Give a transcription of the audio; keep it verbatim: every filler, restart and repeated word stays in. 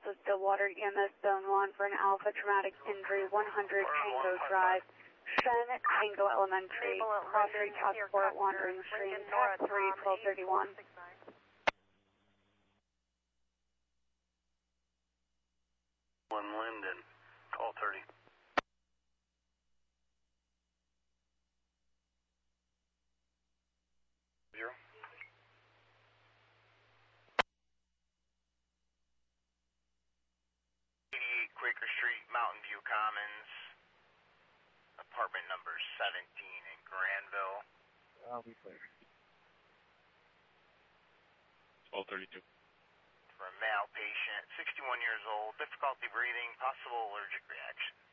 to Stillwater E M S Zone one for an Alpha Traumatic Injury, one hundred Tango Drive, Shen Tango Elementary, Cross Street Task Force, Wandering Stream, Tap three, twelve thirty-one. One Linden, call thirty. Zero. eighty-eight Quaker Street, Mountain View Commons, apartment number seventeen in Granville. I'll be clear. twelve thirty-two. For a male patient, sixty-one years old, difficulty breathing, possible allergic reaction.